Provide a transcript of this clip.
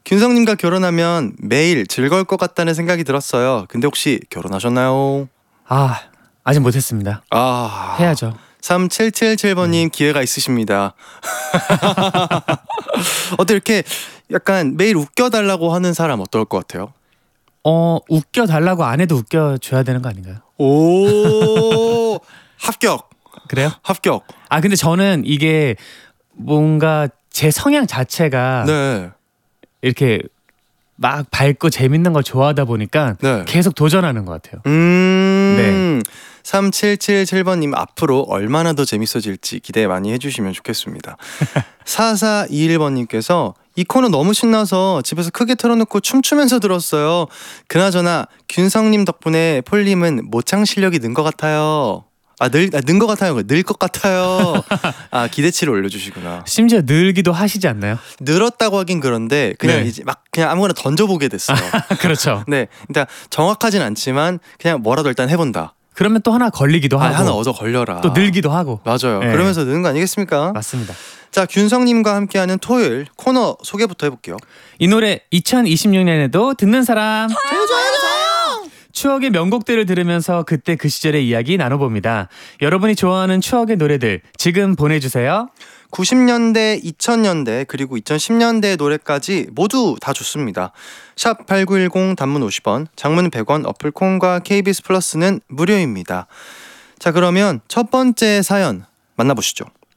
균성님과 결혼하면 매일 즐거울 것 같다는 생각이 들었어요. 근데 혹시 결혼하셨나요? 아직 못했습니다. 해야죠. 3777번님 기회가 있으십니다. 어때 이렇게 약간 매일 웃겨달라고 하는 사람 어떨 것 같아요? 웃겨달라고 안 해도 웃겨줘야 되는 거 아닌가요? 오 합격. 그래요? 합격. 근데 저는 이게 뭔가 제 성향 자체가 네. 이렇게 막 밝고 재밌는 걸 좋아하다 보니까 네. 계속 도전하는 것 같아요. 네. 3777번님 앞으로 얼마나 더 재밌어질지 기대 많이 해주시면 좋겠습니다. 4421번님께서 이 코너 너무 신나서 집에서 크게 틀어놓고 춤추면서 들었어요. 그나저나 균성님 덕분에 폴님은 모창 실력이 는 것 같아요. 는 것 같아요. 늘 것 같아요. 기대치를 올려주시구나. 심지어 늘기도 하시지 않나요? 늘었다고 하긴 그런데 그냥 이제 막 그냥 아무거나 던져보게 됐어요. 그렇죠. 네, 일단 정확하진 않지만 그냥 뭐라도 일단 해본다. 그러면 또 하나 걸리기도 하고 하나 얻어 걸려라. 또 늘기도 하고. 맞아요. 네. 그러면서 느는 거 아니겠습니까? 맞습니다. 자, 균성님과 함께하는 토요일 코너 소개부터 해볼게요. 이 노래 2026년에도 듣는 사람 저요. 추억의 명곡들을 들으면서 그때 그 시절의 이야기 나눠봅니다. 여러분이 좋아하는 추억의 노래들 지금 보내주세요. 90년대, 2000년대 그리고 2010년대 노래까지 모두 다 좋습니다. 샵 8910 단문 50원, 장문 100원, 어플콘과 KBS 플러스는 무료입니다. 자, 그러면 첫 번째 사연 만나보시죠.